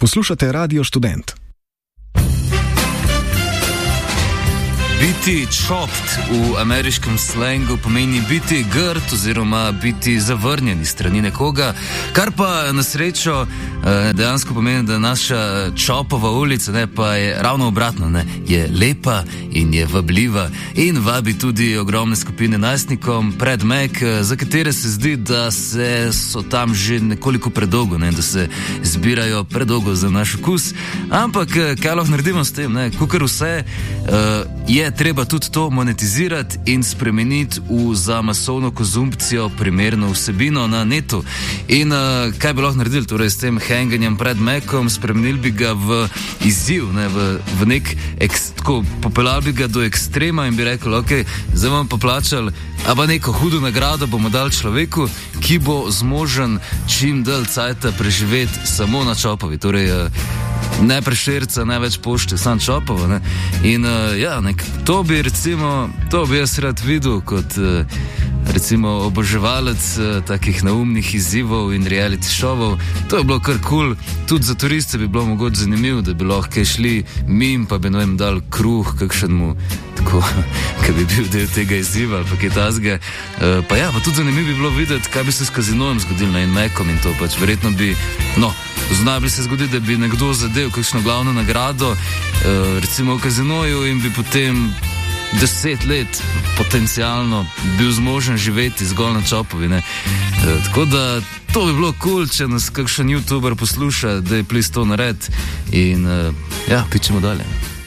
Poslušate Radio Študent. Biti chopped v ameriškem slengu pomeni biti grd oziroma biti zavrnjen iz strani nekoga, kar pa na srečo dejansko pomeni, da naša Chopova ulica pa je ravno obratno, je lepa in je vabljiva in vabi tudi ogromne skupine najstnikom pred Mac, za katere se zdi, da so tam že nekoliko predolgo, da se zbirajo predolgo za naš okus, ampak kaj lahko naredimo s tem, kakor vse je treba tudi to monetizirati in spremeniti za masovno konzumpcijo primerno vsebino na netu. In kaj bi lahko naredili torej s tem hanganjem pred Macom? Spremenili bi ga v izziv, v nek tako popeljali bi ga do ekstrema in bi rekli, ok, zdaj bomo pa plačali, pa neko hudo nagrado bomo dali človeku, ki bo zmožen čim dalj cajta preživeti samo na Chopovi. Torej, ne Prešerca, ne več Pošte, sam Chopovo. In to bi jaz rad videl kot recimo oboževalec takih naumnih izzivov in reality showov. To je bilo kar cool, tudi za turiste bi bilo mogoče zanimivo, da bi lahko šli mim, pa bi dal kruh kakšnemu, tako, ki bi bil del tega izziva, pa kaj tazga. Pa tudi zanimivo bi bilo videti, kaj bi se s kazinojem zgodilo in Macom in to, pač verjetno bi, znaj bi se zgoditi, da bi nekdo zadev kakšno glavno nagrado, recimo v kazinoju, in bi potem 10 let potencialno bil zmožen živeti zgolj na Chopovi. Tako da to bi bilo cool, če nas kakšen youtuber posluša, da je please to nared in pičemo dalje.